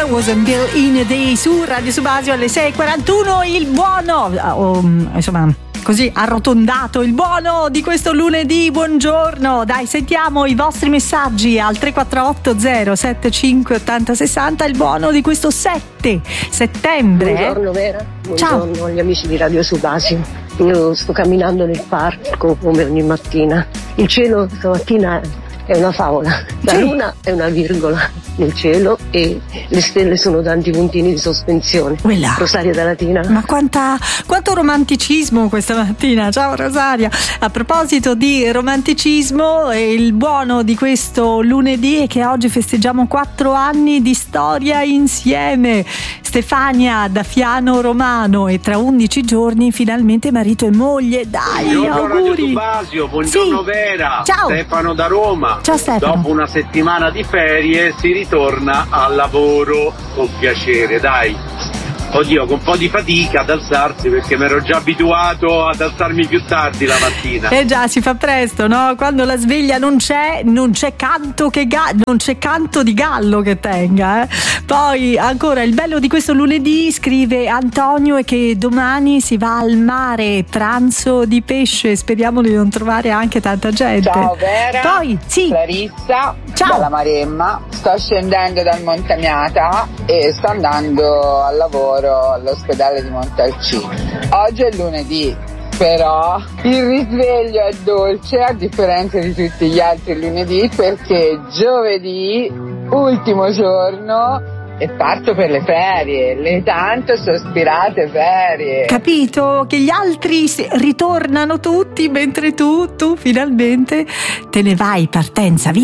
Wasn't Bill in the su Radio Subasio alle 6:41. Il buono, insomma, così arrotondato, il buono di questo lunedì. Buongiorno, dai, sentiamo i vostri messaggi al 348 075 80 60. Il buono di questo 7 settembre. Buongiorno Vera, buongiorno Ciao. agli amici di Radio Subasio. Io sto camminando nel parco come ogni mattina. Il cielo stamattina è una favola, la Sì. luna è una virgola nel cielo e le stelle sono tanti puntini di sospensione. Quella. Rosaria da Latina. Ma quanto romanticismo questa mattina. Ciao Rosaria. A proposito di romanticismo, il buono di questo lunedì è che oggi festeggiamo 4 anni di storia insieme. Stefania da Fiano Romano, e tra 11 giorni finalmente marito e moglie. Dai, Buongiorno Radio auguri. Subasio, buongiorno Sì. Vera. Ciao. Stefano da Roma. Ciao Stefano. Dopo una settimana di ferie si ritorna al lavoro con piacere, dai. Oddio, con un po' di fatica ad alzarsi perché mi ero già abituato ad alzarmi più tardi la mattina. Eh già, si fa presto, no? Quando la sveglia non c'è canto non c'è canto di gallo che tenga, eh? Poi ancora il bello di questo lunedì, scrive Antonio, è che domani si va al mare, pranzo di pesce. Speriamo di non trovare anche tanta gente. Ciao Vera, Poi, sì. Clarissa, Ciao. dalla Maremma. Sto scendendo dal Montamiata e sto andando al lavoro all'ospedale di Montalcino. Oggi è lunedì, però il risveglio è dolce a differenza di tutti gli altri lunedì, perché giovedì, ultimo giorno, e parto per le ferie, le tanto sospirate ferie. Capito? Che gli altri ritornano tutti mentre tu finalmente te ne vai, partenza, via.